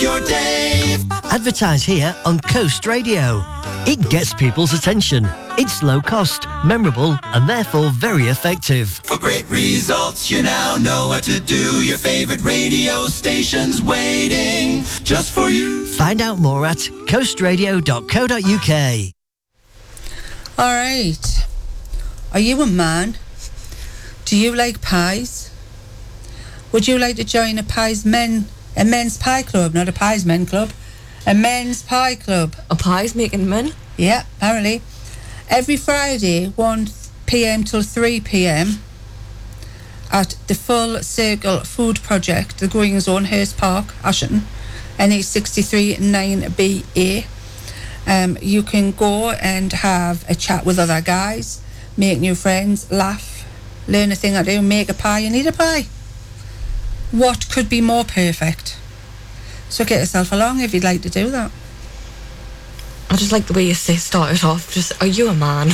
your day. Advertise here on Coast Radio. It gets people's attention. It's low cost, memorable, and therefore very effective. For great results, you now know what to do. Your favorite radio station's waiting just for you. Find out more at coastradio.co.uk. All right. Are you a man? Do you like pies? Would you like to join a men's pie club, not a pies men club, a men's pie club? A pies making men? Yeah, apparently. Every Friday, 1 p.m. till 3 p.m. at the Full Circle Food Project, the Growing Zone, Hurst Park, Ashington, NE 63 9BA. You can go and have a chat with other guys, make new friends, laugh, learn a thing or two, make a pie and eat a pie. What could be more perfect? So get yourself along if you'd like to do that. I just like the way you started off. Just, are you a man?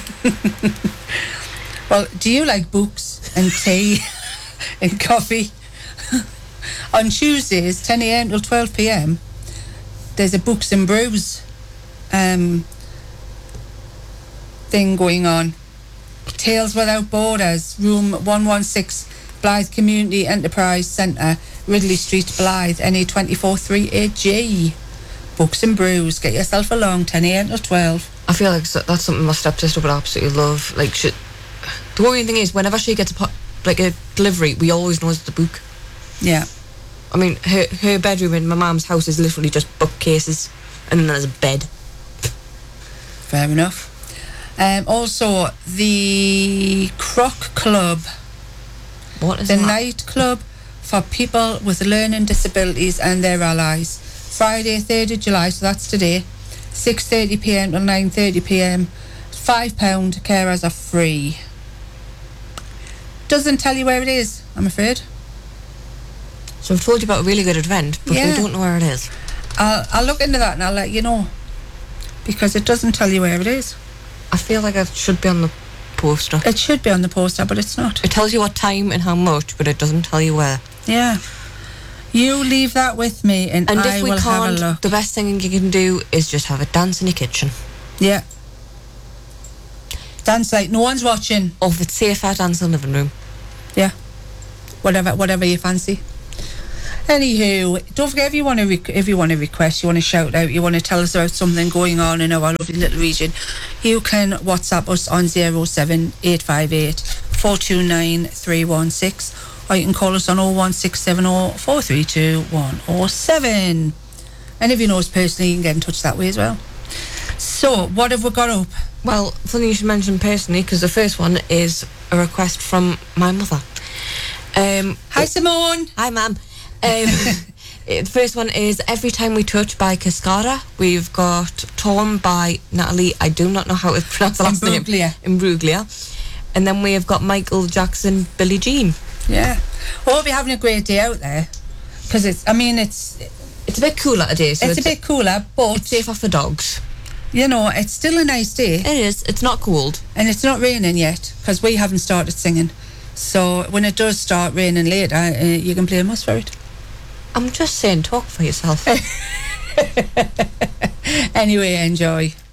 Well, do you like books and tea and coffee? On Tuesdays, 10 a.m. till 12 p.m, there's a Books and Brews thing going on. Tales Without Borders, room 116, Blythe Community Enterprise Centre, Ridley Street, Blythe, NE 243AG. Books and Brews, get yourself along, 10 a.m. till 12. I feel like that's something my stepsister would absolutely love. Like, the worrying thing is, whenever she gets a delivery, we always know it's a book. Yeah. I mean, her bedroom in my mum's house is literally just bookcases, and then there's a bed. Fair enough. Also, the Croc Club. What is the that? nightclub for people with learning disabilities and their allies. Friday, 3rd of July, so that's today, 6:30 p.m. till 9:30 p.m. £5, carers are free. Doesn't tell you where it is, I'm afraid. So I've told you about a really good event, but we don't know where it is. I'll look into that and I'll let you know, because it doesn't tell you where it is. I feel like it should be on the poster. It should be on the poster, but it's not. It tells you what time and how much, but it doesn't tell you where. Yeah. You leave that with me and I will have a look. The best thing you can do is just have a dance in your kitchen. Yeah. Dance like no one's watching. Or if it's safer, dance in the living room. Yeah. Whatever you fancy. Anywho, don't forget, if you want to request, you want to shout out, you want to tell us about something going on in our lovely little region, you can WhatsApp us on 07858 429 316, or you can call us on 01670 432 107. And if you know us personally, you can get in touch that way as well. So, what have we got up? Well, funny you should mention personally, because the first one is a request from my mother. Hi, Simone. Hi, Mum. The first one is Every Time We Touch by Cascada. We've got Torn by Natalie, I do not know how to pronounce the last name. Imbruglia. And then we have got Michael Jackson, Billie Jean. Yeah. I hope you're having a great day out there, because it's a bit cooler today. So it's a bit cooler, but it's safer for dogs. You know, it's still a nice day. It is. It's not cold. And it's not raining yet, because we haven't started singing. So when it does start raining later, you can blame us for it. I'm just saying, talk for yourself. Anyway, enjoy.